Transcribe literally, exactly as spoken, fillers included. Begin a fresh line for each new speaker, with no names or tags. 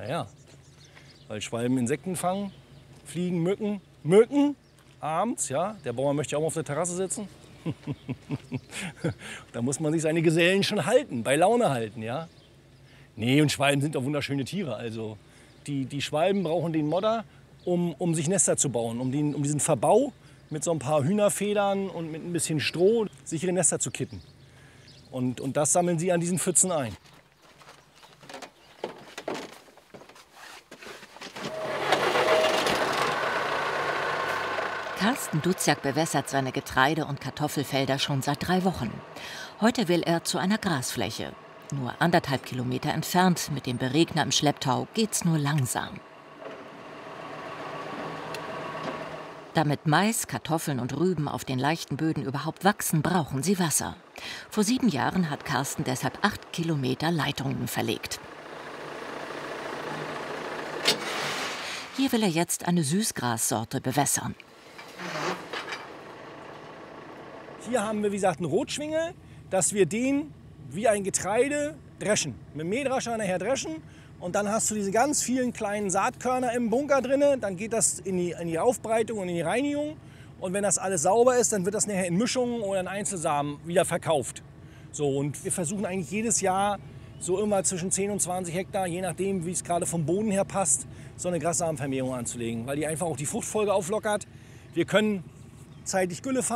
ja. Weil Schwalben Insekten fangen, Fliegen, Mücken, Mücken abends, ja. Der Bauer möchte ja auch mal auf der Terrasse sitzen. Da muss man sich seine Gesellen schon halten, bei Laune halten, ja. Nee, und Schwalben sind doch wunderschöne Tiere. Also die, die Schwalben brauchen den Modder, um, um sich Nester zu bauen, um, den, um diesen Verbau mit so ein paar Hühnerfedern und mit ein bisschen Stroh sich ihre Nester zu kitten. Und, und das sammeln sie an diesen Pfützen ein.
Carsten Duziak bewässert seine Getreide- und Kartoffelfelder schon seit drei Wochen. Heute will er zu einer Grasfläche. Nur anderthalb Kilometer entfernt, mit dem Beregner im Schlepptau, geht's nur langsam. Damit Mais, Kartoffeln und Rüben auf den leichten Böden überhaupt wachsen, brauchen sie Wasser. Vor sieben Jahren hat Carsten deshalb acht Kilometer Leitungen verlegt. Hier will er jetzt eine Süßgrassorte bewässern.
Hier haben wir, wie gesagt, einen Rotschwingel, dass wir den wie ein Getreide dreschen. Mit dem Mähdrescher nachher dreschen. Und dann hast du diese ganz vielen kleinen Saatkörner im Bunker drin. Dann geht das in die, in die Aufbereitung und in die Reinigung. Und wenn das alles sauber ist, dann wird das nachher in Mischungen oder in Einzelsamen wieder verkauft. So, und wir versuchen eigentlich jedes Jahr so immer zwischen zehn und zwanzig Hektar, je nachdem, wie es gerade vom Boden her passt, so eine Grassamenvermehrung anzulegen. Weil die einfach auch die Fruchtfolge auflockert. Wir können zeitig Gülle fahren.